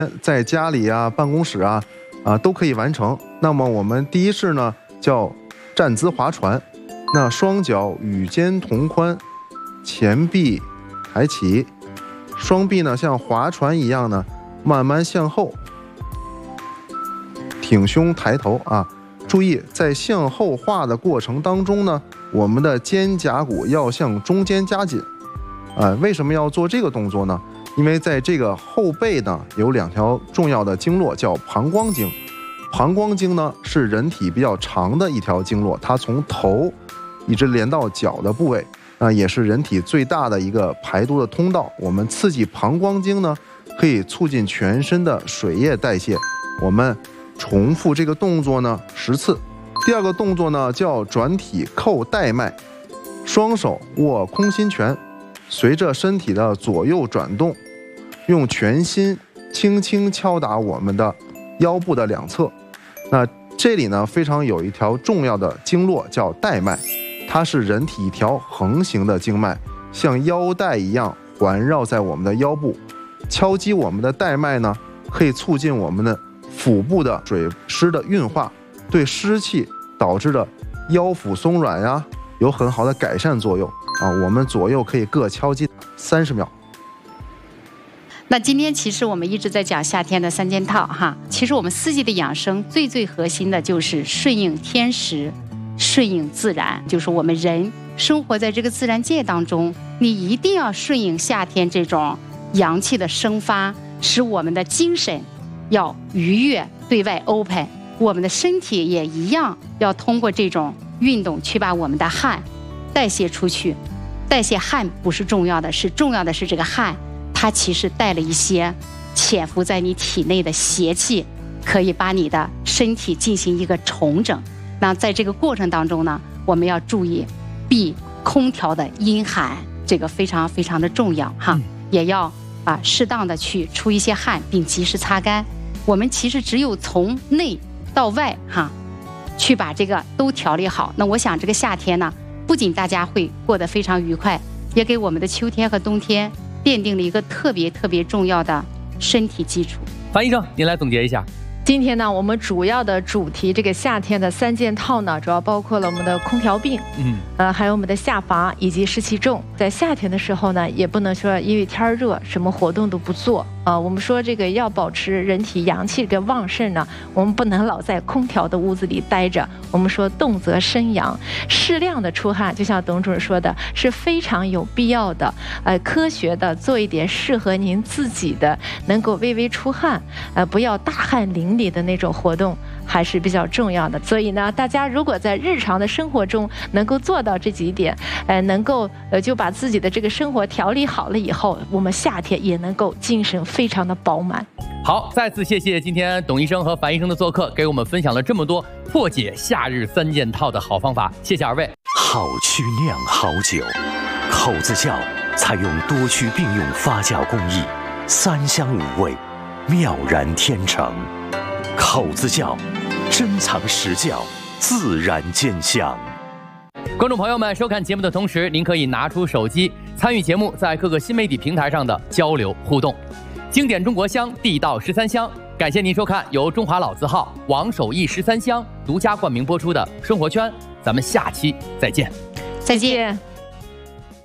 在家里啊、办公室啊都可以完成。那么我们第一式呢叫站姿划船，那双脚与肩同宽，前臂抬起，双臂呢像划船一样呢慢慢向后，挺胸抬头啊。注意在向后画的过程当中呢，我们的肩胛骨要向中间夹紧。为什么要做这个动作呢？因为在这个后背呢有2条重要的经络叫膀胱经。膀胱经呢是人体比较长的一条经络，它从头一直连到脚的部位，也是人体最大的一个排毒的通道。我们刺激膀胱经呢，可以促进全身的水液代谢。我们重复这个动作呢10次。第二个动作呢叫转体扣带脉，双手握空心拳，随着身体的左右转动，用拳心轻轻敲打我们的腰部的2侧。那这里呢非常有一条重要的经络叫带脉，它是人体一条横行的经脉，像腰带一样环绕在我们的腰部。敲击我们的带脉呢，可以促进我们的腹部的水湿的运化，对湿气导致的腰腹松软呀有很好的改善作用我们左右可以各敲击30秒。 那今天其实我们一直在讲夏天的3件套哈，其实我们4季的养生最核心的就是顺应天时，顺应自然，就是我们人生活在这个自然界当中，你一定要顺应夏天这种阳气的生发，使我们的精神要愉悦，对外 open， 我们的身体也一样要通过这种运动去把我们的汗代谢出去。代谢汗不是重要的，重要的是这个汗它其实带了一些潜伏在你体内的邪气，可以把你的身体进行一个重整。那在这个过程当中呢，我们要注意避空调的阴寒，这个非常非常的重要哈，也要适当的去出一些汗，并及时擦干。我们其实只有从内到外哈，去把这个都调理好。那我想这个夏天呢，不仅大家会过得非常愉快，也给我们的秋天和冬天奠定了一个特别重要的身体基础。 樊医生，您来总结一下。 今天呢，我们主要的主题这个夏天的3件套呢，主要包括了我们的空调病，还有我们的下乏以及湿气重。在夏天的时候呢，也不能说因为天热什么活动都不做我们说这个要保持人体阳气这个旺盛呢，我们不能老在空调的屋子里待着。我们说动则生阳，适量的出汗，就像董主任说的，是非常有必要的。科学的做一点适合您自己的，能够微微出汗，不要大汗淋漓的那种活动，还是比较重要的。所以呢，大家如果在日常的生活中能够做到这几点，能够就把自己的这个生活调理好了以后，我们夏天也能够精神非常的饱满。 好，再次谢谢今天董医生和樊医生的做客，给我们分享了这么多破解夏日3件套的好方法，谢谢2位。 好曲酿好酒，口子窖采用多区并用发酵工艺，3香5味，妙然天成。口子窖，珍藏实窖，自然见香。 观众朋友们，收看节目的同时，您可以拿出手机参与节目在各个新媒体平台上的交流互动。经典中国香，地道13香，感谢您收看由中华老字号王守义13香独家冠名播出的《生活圈》，咱们下期再见。 再见。